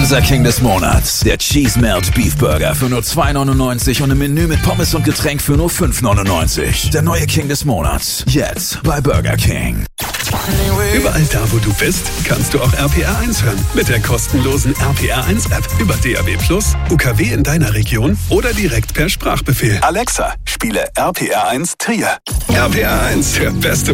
Unser King des Monats. Der Cheese Melt Beef Burger für nur $2,99 und im Menü mit Pommes und Getränk für nur $5,99. Der neue King des Monats. Jetzt bei Burger King. Überall da, wo du bist, kannst du auch RPR 1 hören. Mit der kostenlosen RPR 1 App über DAB+, UKW in deiner Region oder direkt per Sprachbefehl. Alexa, spiele RPR 1 Trier. RPR 1, der beste